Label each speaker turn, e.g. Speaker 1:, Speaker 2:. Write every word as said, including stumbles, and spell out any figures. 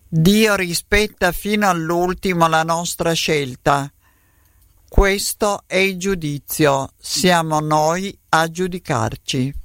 Speaker 1: Dio rispetta fino all'ultimo la nostra scelta. Questo è il giudizio, siamo noi a giudicarci.